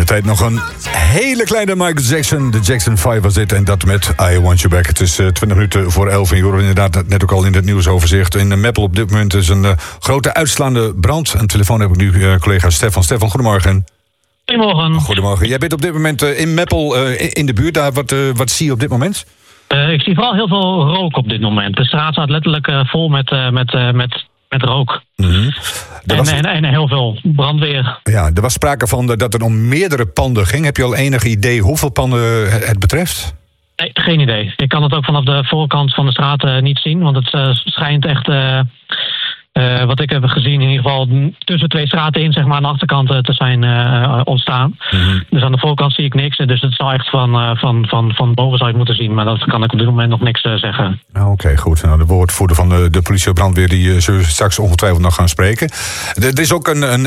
tijd nog een hele kleine Michael Jackson. De Jackson 5 was dit en dat met I Want You Back. Het is 20 minuten voor 11 en je hoorde inderdaad net ook al in het nieuwsoverzicht. In Meppel op dit moment is een grote uitslaande brand. Aan de telefoon heb ik nu collega Stefan. Stefan, goedemorgen. Goedemorgen. Goedemorgen. Jij bent op dit moment in Meppel in de buurt. Daar, wat zie je op dit moment? Ik zie vooral heel veel rook op dit moment. De straat staat letterlijk vol met rook. Mm-hmm. En heel veel brandweer. Ja, er was sprake van dat het om meerdere panden ging. Heb je al enig idee hoeveel panden het betreft? Nee, geen idee. Ik kan het ook vanaf de voorkant van de straat niet zien. Want het schijnt echt, wat ik heb gezien, in ieder geval tussen twee straten in, zeg maar, aan de achterkant te zijn ontstaan. Mm-hmm. Dus aan de voorkant zie ik niks. Dus het zou echt van boven zou je het moeten zien. Maar dat kan ik op dit moment nog niks zeggen. Oké, goed. Nou, de woordvoerder van de politie en brandweer, die zullen we straks ongetwijfeld nog gaan spreken. Er is ook een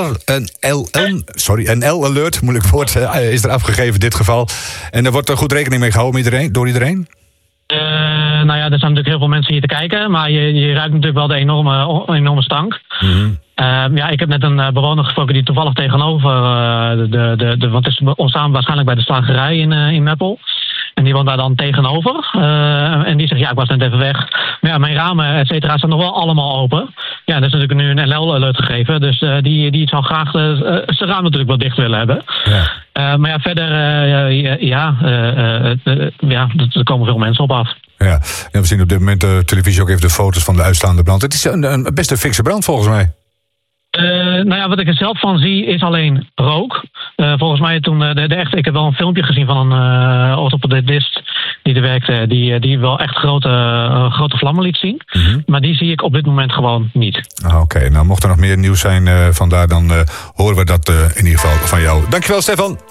L-alert, moeilijk woord, is er afgegeven in dit geval. En er wordt goed rekening mee gehouden door iedereen? Nou ja, er zijn natuurlijk heel veel mensen hier te kijken, maar je ruikt natuurlijk wel de enorme stank. Mm-hmm. Ja, ik heb net een bewoner gesproken die toevallig tegenover, want het is ontstaan waarschijnlijk bij de slagerij in Meppel. En die woont daar dan tegenover. En die zegt, ja, ik was net even weg. Maar ja, mijn ramen, et cetera, staan nog wel allemaal open. Ja, dat is natuurlijk nu een LL-alert gegeven. Dus die zou graag zijn raam natuurlijk wel dicht willen hebben. Ja. Maar ja, verder, er komen veel mensen op af. Ja, we zien op dit moment de televisie ook even de foto's van de uitslaande brand. Het is een best een fikse brand volgens mij. Nou ja, wat ik er zelf van zie is alleen rook. Volgens mij toen ik heb wel een filmpje gezien van een orthopedist die er werkte, die wel echt grote vlammen liet zien. Mm-hmm. Maar die zie ik op dit moment gewoon niet. Oké, nou mocht er nog meer nieuws zijn vandaar, dan horen we dat in ieder geval van jou. Dankjewel, Stefan.